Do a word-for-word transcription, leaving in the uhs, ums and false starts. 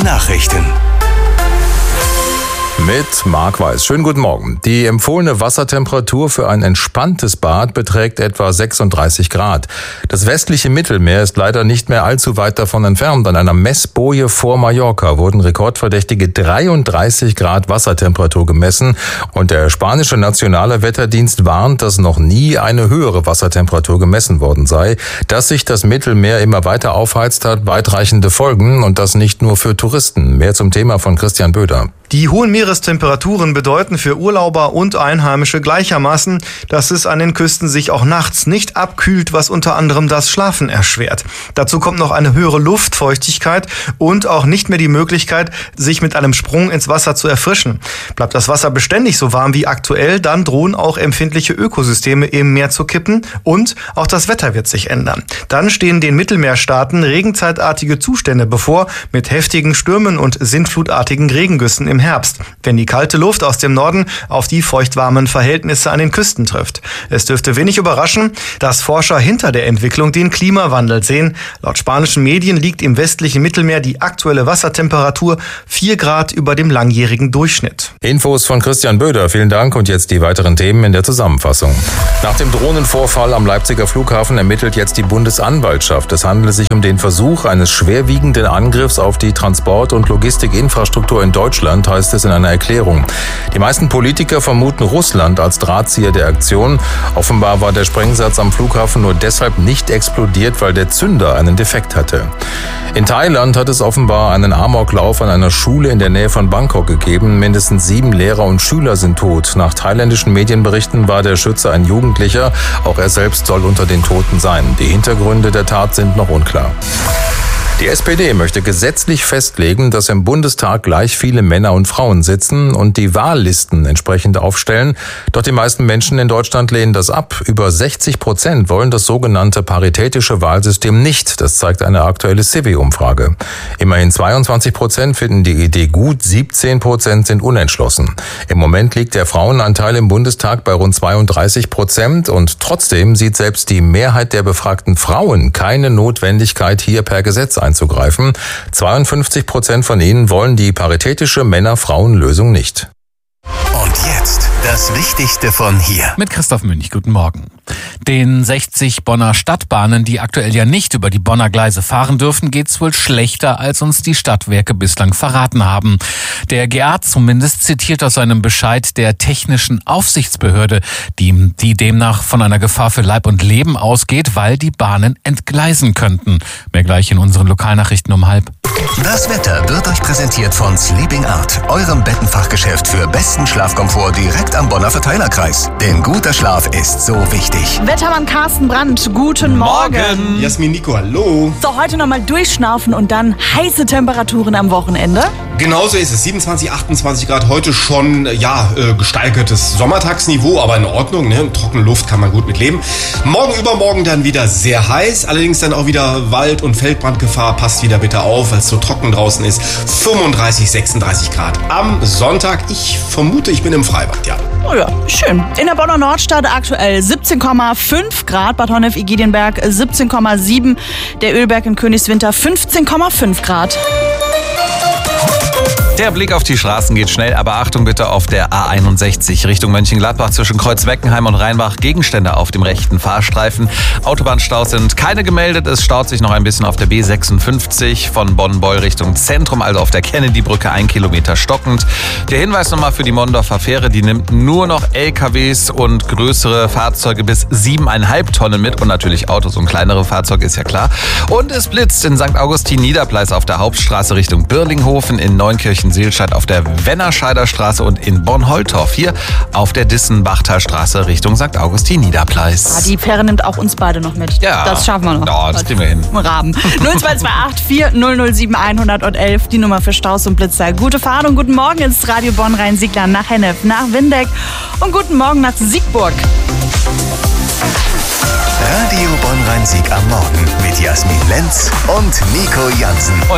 Nachrichten. Mit Marc Weiß. Schönen guten Morgen. Die empfohlene Wassertemperatur für ein entspanntes Bad beträgt etwa sechsunddreißig Grad. Das westliche Mittelmeer ist leider nicht mehr allzu weit davon entfernt. An einer Messboje vor Mallorca wurden rekordverdächtige dreiunddreißig Grad Wassertemperatur gemessen. Und der spanische nationale Wetterdienst warnt, dass noch nie eine höhere Wassertemperatur gemessen worden sei. Dass sich das Mittelmeer immer weiter aufheizt, hat weitreichende Folgen. Und das nicht nur für Touristen. Mehr zum Thema von Christian Böder. Die hohen Meerestemperaturen bedeuten für Urlauber und Einheimische gleichermaßen, dass es an den Küsten sich auch nachts nicht abkühlt, was unter anderem das Schlafen erschwert. Dazu kommt noch eine höhere Luftfeuchtigkeit und auch nicht mehr die Möglichkeit, sich mit einem Sprung ins Wasser zu erfrischen. Bleibt das Wasser beständig so warm wie aktuell, dann drohen auch empfindliche Ökosysteme im Meer zu kippen und auch das Wetter wird sich ändern. Dann stehen den Mittelmeerstaaten regenzeitartige Zustände bevor mit heftigen Stürmen und sintflutartigen Regengüssen im Herbst, wenn die kalte Luft aus dem Norden auf die feuchtwarmen Verhältnisse an den Küsten trifft. Es dürfte wenig überraschen, dass Forscher hinter der Entwicklung den Klimawandel sehen. Laut spanischen Medien liegt im westlichen Mittelmeer die aktuelle Wassertemperatur vier Grad über dem langjährigen Durchschnitt. Infos von Christian Böder. Vielen Dank und jetzt die weiteren Themen in der Zusammenfassung. Nach dem Drohnenvorfall am Leipziger Flughafen ermittelt jetzt die Bundesanwaltschaft. Es handelt sich um den Versuch eines schwerwiegenden Angriffs auf die Transport- und Logistikinfrastruktur in Deutschland, heißt es in einer Erklärung. Die meisten Politiker vermuten Russland als Drahtzieher der Aktion. Offenbar war der Sprengsatz am Flughafen nur deshalb nicht explodiert, weil der Zünder einen Defekt hatte. In Thailand hat es offenbar einen Amoklauf an einer Schule in der Nähe von Bangkok gegeben. Mindestens sieben Lehrer und Schüler sind tot. Nach thailändischen Medienberichten war der Schütze ein Jugendlicher. Auch er selbst soll unter den Toten sein. Die Hintergründe der Tat sind noch unklar. Die S P D möchte gesetzlich festlegen, dass im Bundestag gleich viele Männer und Frauen sitzen und die Wahllisten entsprechend aufstellen. Doch die meisten Menschen in Deutschland lehnen das ab. Über sechzig Prozent wollen das sogenannte paritätische Wahlsystem nicht. Das zeigt eine aktuelle Civi-Umfrage. Immerhin zweiundzwanzig Prozent finden die Idee gut, siebzehn Prozent sind unentschlossen. Im Moment liegt der Frauenanteil im Bundestag bei rund zweiunddreißig Prozent und trotzdem sieht selbst die Mehrheit der befragten Frauen keine Notwendigkeit, hier per Gesetz einzugreifen. einzugreifen. zweiundfünfzig Prozent von ihnen wollen die paritätische Männer-Frauen-Lösung nicht. Und jetzt das Wichtigste von hier. Mit Christoph Münch, guten Morgen. Den sechzig Bonner Stadtbahnen, die aktuell ja nicht über die Bonner Gleise fahren dürfen, geht's wohl schlechter, als uns die Stadtwerke bislang verraten haben. Der G A zumindest zitiert aus seinem Bescheid der Technischen Aufsichtsbehörde, die, die demnach von einer Gefahr für Leib und Leben ausgeht, weil die Bahnen entgleisen könnten. Mehr gleich in unseren Lokalnachrichten um halb. Das Wetter wird euch präsentiert von Sleeping Art, eurem Bettenfachgeschäft für besten Schlafkomfort direkt am Bonner Verteilerkreis. Denn guter Schlaf ist so wichtig. Wettermann Carsten Brandt, guten Morgen. Morgen. Jasmin Nico, hallo. So, heute nochmal durchschnaufen und dann heiße Temperaturen am Wochenende. Genauso ist es. siebenundzwanzig, achtundzwanzig Grad, heute schon, ja, äh, gesteigertes Sommertagsniveau, aber in Ordnung, ne? Trockene Luft kann man gut mit leben. Morgen, übermorgen dann wieder sehr heiß, allerdings dann auch wieder Wald- und Feldbrandgefahr. Passt wieder bitte auf, weil es so trocken draußen ist. fünfunddreißig, sechsunddreißig Grad am Sonntag. Ich vermute, ich bin im Freibad, ja. Oh ja, schön. In der Bonner Nordstadt aktuell siebzehn Komma fünf Grad, Bad Honnef-Igidienberg siebzehn Komma sieben, der Ölberg in Königswinter fünfzehn Komma fünf Grad. Der Blick auf die Straßen geht schnell, aber Achtung bitte auf der A einundsechzig Richtung Mönchengladbach zwischen Kreuzweckenheim und Rheinbach. Gegenstände auf dem rechten Fahrstreifen. Autobahnstaus sind keine gemeldet. Es staut sich noch ein bisschen auf der B sechsundfünfzig von Bonn-Beul Richtung Zentrum, also auf der Kennedy-Brücke ein Kilometer stockend. Der Hinweis nochmal für die Mondorfer Fähre, die nimmt nur noch L K Ws und größere Fahrzeuge bis siebeneinhalb Tonnen mit und natürlich Autos und kleinere Fahrzeuge, ist ja klar. Und es blitzt in Sankt Augustin Niederpleis auf der Hauptstraße Richtung Birlinghofen, in Neunkirchen Seelstadt auf der Wennerscheider Straße und in Bonn-Holtorf hier auf der Dissenbachter Straße Richtung Sankt Augustin Niederpleis. Ja, die Fähre nimmt auch uns beide noch mit. Ja, das schaffen wir noch. Ja, das kriegen wir hin. Rahmen. null zwei zwei acht vier null null sieben hundertelf, die Nummer für Staus und Blitzer. Gute Fahrt und guten Morgen ins Radio Bonn-Rhein-Siegland nach Hennef, nach Windeck und guten Morgen nach Siegburg. Radio Bonn-Rhein-Sieg am Morgen mit Jasmin Lenz und Nico Jansen.